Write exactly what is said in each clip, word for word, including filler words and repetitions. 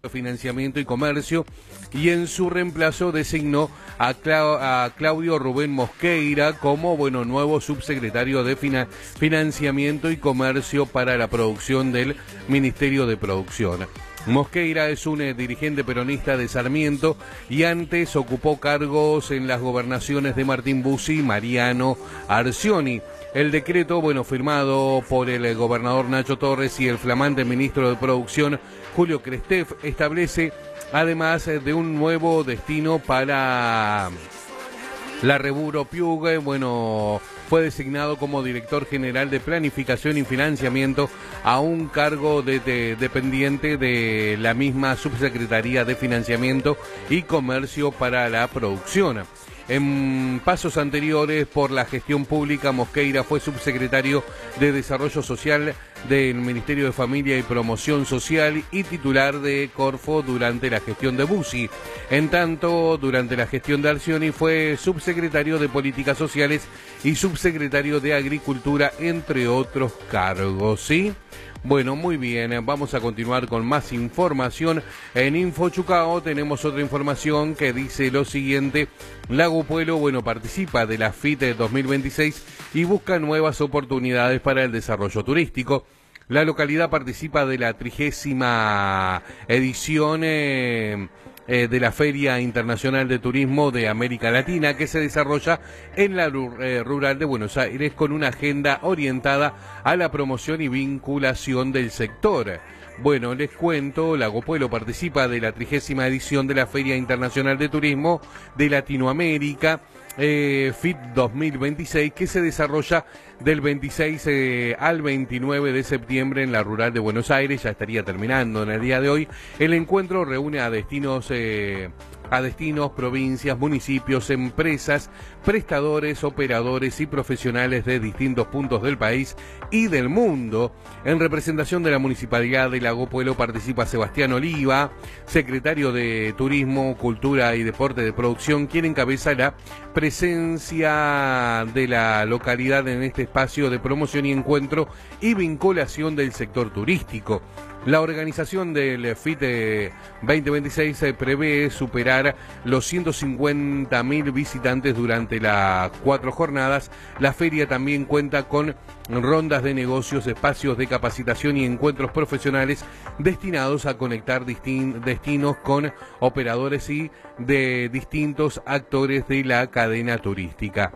Financiamiento y Comercio, y en su reemplazo designó a, Cla a Claudio Rubén Mosqueira como bueno nuevo subsecretario de Fina Financiamiento y Comercio para la producción del Ministerio de Producción. Mosqueira es un eh, dirigente peronista de Sarmiento y antes ocupó cargos en las gobernaciones de Martín Bussi y Mariano Arcioni. El decreto, bueno, firmado por el gobernador Nacho Torres y el flamante ministro de Producción, Julio Krestev, establece, además de un nuevo destino para la Reburo Piugue, bueno, fue designado como director general de Planificación y Financiamiento a un cargo de, de, dependiente de la misma Subsecretaría de Financiamiento y Comercio para la Producción. En pasos anteriores por la gestión pública, Mosqueira fue subsecretario de Desarrollo Social del Ministerio de Familia y Promoción Social y titular de Corfo durante la gestión de Bussi. En tanto, durante la gestión de Arcioni fue subsecretario de Políticas Sociales y subsecretario de Agricultura, entre otros cargos, ¿sí? Bueno, muy bien, vamos a continuar con más información. En Info Chucao tenemos otra información que dice lo siguiente: Lago Puelo, bueno, participa de la F I T dos mil veintiséis y busca nuevas oportunidades para el desarrollo turístico. La localidad participa de la trigésima edición eh, eh, de la Feria Internacional de Turismo de América Latina, que se desarrolla en la eh, rural de Buenos Aires con una agenda orientada a la promoción y vinculación del sector. Bueno, les cuento, Lago Puelo participa de la trigésima edición de la Feria Internacional de Turismo de Latinoamérica, eh, F I T dos mil veintiséis, que se desarrolla del veintiséis eh, al veintinueve de septiembre en la rural de Buenos Aires. Ya estaría terminando en el día de hoy. El encuentro reúne a destinos, eh, a destinos, provincias, municipios, empresas, prestadores, operadores y profesionales de distintos puntos del país y del mundo. En representación de la Municipalidad de Lago Puelo participa Sebastián Oliva, secretario de Turismo, Cultura y Deporte de Producción, quien encabeza la presencia de la localidad en este espacio de promoción y encuentro y vinculación del sector turístico. La organización del F I T veinte veintiséis se prevé superar los ciento cincuenta mil visitantes durante las cuatro jornadas. La feria también cuenta con rondas de negocios, espacios de capacitación y encuentros profesionales destinados a conectar destinos con operadores y de distintos actores de la cadena turística.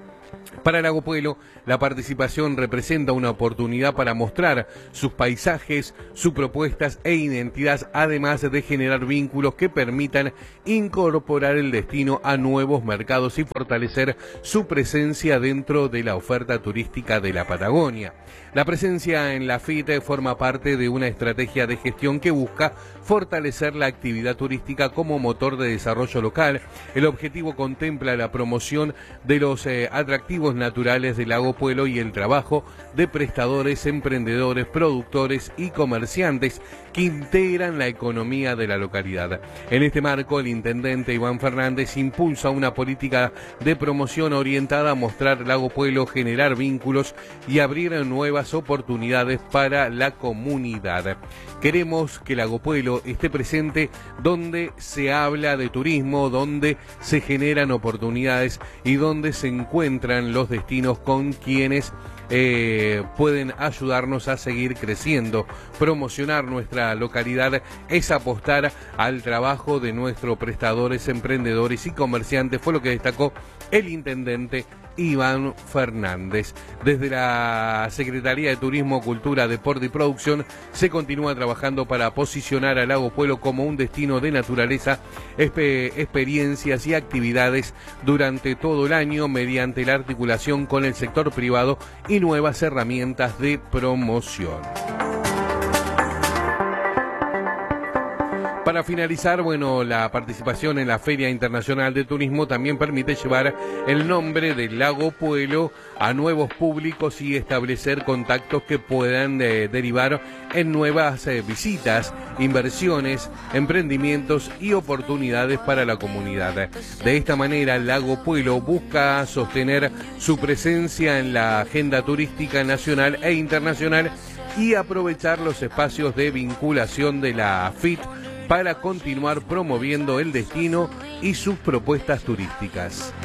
Para Lago Puelo, la participación representa una oportunidad para mostrar sus paisajes, sus propuestas e identidad, además de generar vínculos que permitan incorporar el destino a nuevos mercados y fortalecer su presencia dentro de la oferta turística de la Patagonia. La presencia en la F I T forma parte de una estrategia de gestión que busca fortalecer la actividad turística como motor de desarrollo local. El objetivo contempla la promoción de los eh, atractivos naturales del Lago Puelo y el trabajo de prestadores, emprendedores, productores y comerciantes que integran la economía de la localidad. En este marco, el intendente Iván Fernández impulsa una política de promoción orientada a mostrar Lago Puelo, generar vínculos y abrir nuevas oportunidades para la comunidad. Queremos que Lago Puelo esté presente donde se habla de turismo, donde se generan oportunidades y donde se encuentran los destinos con quienes Eh, pueden ayudarnos a seguir creciendo. Promocionar nuestra localidad es apostar al trabajo de nuestros prestadores, emprendedores y comerciantes, fue lo que destacó el intendente Iván Fernández. Desde la Secretaría de Turismo, Cultura, Deporte y Producción se continúa trabajando para posicionar a Lago Puelo como un destino de naturaleza, experiencias y actividades durante todo el año mediante la articulación con el sector privado y nuevas herramientas de promoción. Para finalizar, bueno, la participación en la Feria Internacional de Turismo también permite llevar el nombre del Lago Puelo a nuevos públicos y establecer contactos que puedan eh, derivar en nuevas eh, visitas, inversiones, emprendimientos y oportunidades para la comunidad. De esta manera, el Lago Puelo busca sostener su presencia en la agenda turística nacional e internacional y aprovechar los espacios de vinculación de la F I T para continuar promoviendo el destino y sus propuestas turísticas.